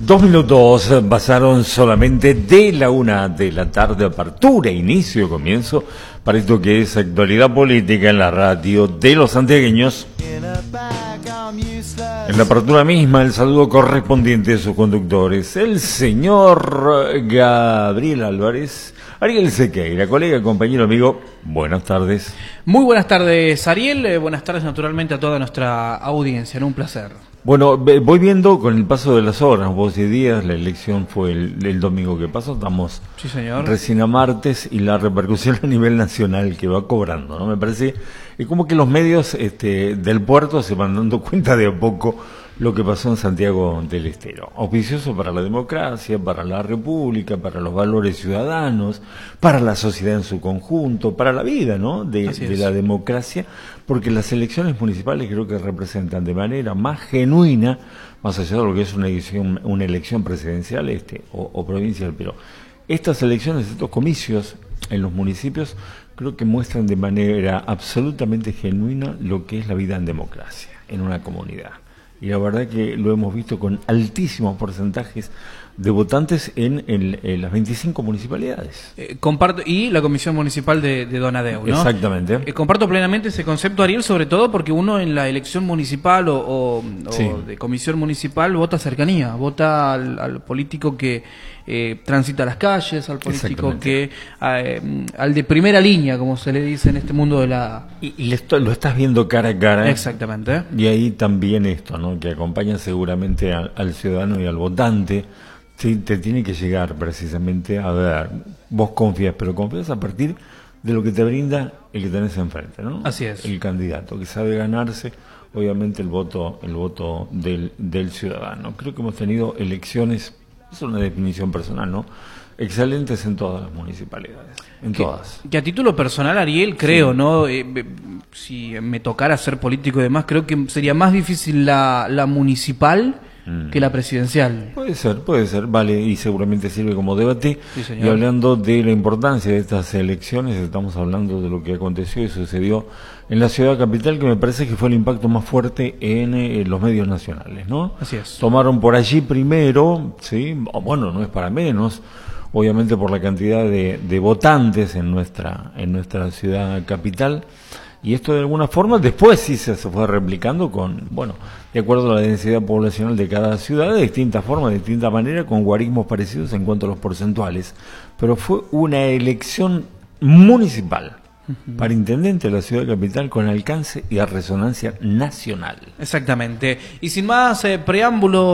2 minutos pasaron solamente de la 1 de la tarde, apertura, inicio, comienzo, para esto que es actualidad política en la radio de los santiagueños. En la apertura misma, el saludo correspondiente a sus conductores, el señor Gabriel Álvarez, Ariel Sequeira, colega, compañero, amigo, buenas tardes. Muy buenas tardes, Ariel, buenas tardes naturalmente a toda nuestra audiencia, un placer. Bueno, voy viendo con el paso de las horas, vos y días, la elección fue el domingo que pasó, estamos sí, señor, recién a martes, y la repercusión a nivel nacional que va cobrando, ¿no? Me parece, es como que los medios del puerto se van dando cuenta de a poco lo que pasó en Santiago del Estero. Auspicioso para la democracia, para la república, para los valores ciudadanos, para la sociedad en su conjunto, para la vida, ¿no? de la democracia, porque las elecciones municipales creo que representan de manera más genuina, más allá de lo que es una elección presidencial o provincial, pero estas elecciones, estos comicios en los municipios, creo que muestran de manera absolutamente genuina lo que es la vida en democracia, en una comunidad. Y la verdad que lo hemos visto con altísimos porcentajes de votantes en las 25 municipalidades. Comparto, y la Comisión Municipal de Donadeu, ¿no? Exactamente. Comparto plenamente ese concepto, Ariel, sobre todo porque uno en la elección municipal o sí, de comisión municipal vota cercanía, vota al político que transita las calles, al político que al de primera línea, como se le dice en este mundo de la... Y lo estás viendo cara a cara. Exactamente. Y ahí también esto, ¿no? Que acompaña seguramente al ciudadano y al votante. Sí, te tiene que llegar precisamente a ver, vos confías, pero confías a partir de lo que te brinda el que tenés enfrente, ¿no? Así es. El candidato, que sabe ganarse, obviamente, el voto del ciudadano. Creo que hemos tenido elecciones, es una definición personal, ¿no? Excelentes en todas las municipalidades, en todas. Que a título personal, Ariel, creo, sí, ¿no? Si me tocara ser político y demás, creo que sería más difícil la municipal que la presidencial. Puede ser, vale, y seguramente sirve como debate. Sí, señor. Y hablando de la importancia de estas elecciones, estamos hablando de lo que aconteció y sucedió en la ciudad capital, que me parece que fue el impacto más fuerte en los medios nacionales, ¿no? Así es. Tomaron por allí primero, sí, bueno, no es para menos, obviamente por la cantidad de votantes en nuestra ciudad capital. Y esto de alguna forma después sí se fue replicando de acuerdo a la densidad poblacional de cada ciudad, de distintas formas, de distinta manera, con guarismos parecidos en cuanto a los porcentuales. Pero fue una elección municipal para intendente de la ciudad capital con alcance y resonancia nacional. Exactamente. Y sin más preámbulo,